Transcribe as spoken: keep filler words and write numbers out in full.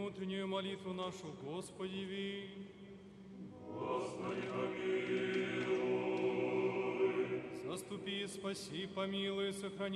внутреннюю молитву нашу, Господи, яви. Господи, помилуй. Заступи, спаси, помилуй, сохрани